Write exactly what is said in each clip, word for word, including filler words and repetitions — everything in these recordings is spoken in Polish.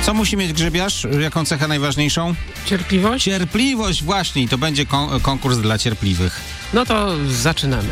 Co musi mieć grzybiarz? Jaką cechę najważniejszą? Cierpliwość? Cierpliwość, właśnie. I to będzie kon- konkurs dla cierpliwych. No to zaczynamy.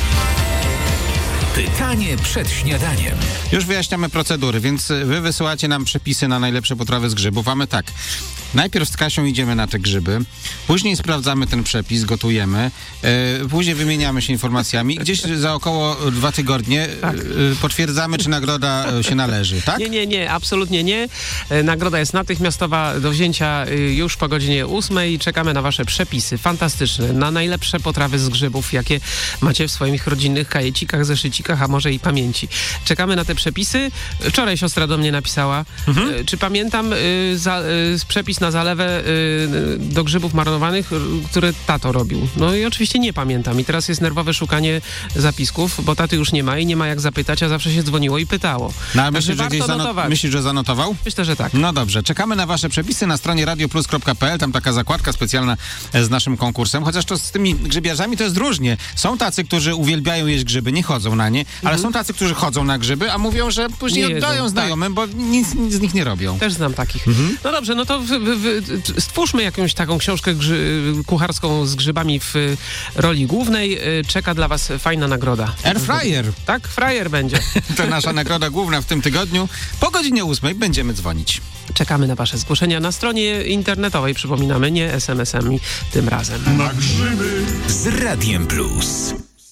Pytanie przed śniadaniem. Już wyjaśniamy procedury, więc wy wysyłacie nam przepisy na najlepsze potrawy z grzybów, a my tak. Najpierw z Kasią idziemy na te grzyby, później sprawdzamy ten przepis, gotujemy, yy, później wymieniamy się informacjami. Gdzieś za około dwa tygodnie Tak. yy, potwierdzamy, czy nagroda się należy, tak? Nie, nie, nie, absolutnie nie. E, Nagroda jest natychmiastowa do wzięcia y, już po godzinie ósmej. Czekamy na wasze przepisy fantastyczne, na najlepsze potrawy z grzybów, jakie macie w swoich rodzinnych kajecikach, zeszycikach, a może i pamięci. Czekamy na te przepisy. Wczoraj siostra do mnie napisała, Mhm. y, czy pamiętam y, za, y, przepis na zalewę y, do grzybów marynowanych, y, które tato robił. No i oczywiście nie pamiętam. I teraz jest nerwowe szukanie zapisków, bo taty już nie ma i nie ma jak zapytać, a zawsze się dzwoniło i pytało. No, ale Także myślisz, że warto gdzieś zano- notować. myślisz, że zanotował? Myślę, że tak. No dobrze, czekamy na wasze przepisy na stronie radioplus kropka p l, tam taka zakładka specjalna e, z naszym konkursem, chociaż to z tymi grzybiarzami to jest różnie. Są tacy, którzy uwielbiają jeść grzyby, nie chodzą na nie, ale są tacy, którzy chodzą na grzyby, a mówią, że później Nie jedzą, oddają tak. znajomym, bo nic, nic z nich nie robią. Też znam takich. No dobrze, no to wy, wy, wy, stwórzmy jakąś taką książkę grzy, kucharską z grzybami w y, roli głównej. Y, Czeka dla was fajna nagroda. Air fryer Tak? Frajer będzie. to nasza nagroda główna w tym tygodniu. Po godzinie ósmej będziemy dzwonić. Czekamy na wasze zgłoszenia na stronie internetowej, przypominamy, nie es em esami tym razem. Z Radiem Plus.